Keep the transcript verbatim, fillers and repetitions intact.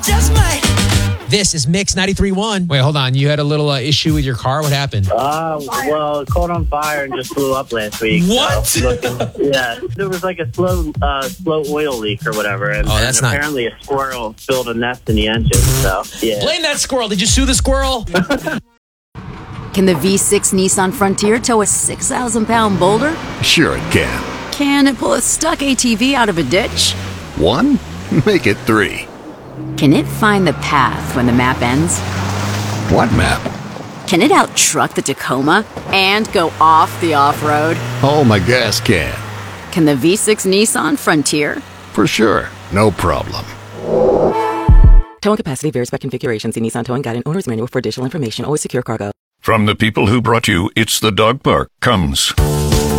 Just might. This is Mix ninety-three point one. Wait, hold on. You had a little uh, issue with your car? What happened? Uh, well, it caught on fire and just blew up last week. What? So, looking, yeah, there was like a slow, uh, slow oil leak or whatever, and, Oh, that's and not- apparently a squirrel spilled a nest in the engine. So, yeah. Blame that squirrel. Did you sue the squirrel? Can the V six Nissan Frontier tow a six thousand pound boulder? Sure it can. Can it pull a stuck A T V out of a ditch? One? Make it three. Can it find the path when the map ends? What map? Can it out-truck the Tacoma and go off the off-road? Oh, my gas can. Can the V six Nissan Frontier? For sure. No problem. Towing capacity varies by configuration. See Nissan Towing Guide and Owner's Manual for additional information. Always secure cargo. From the people who brought you It's the Dog Park comes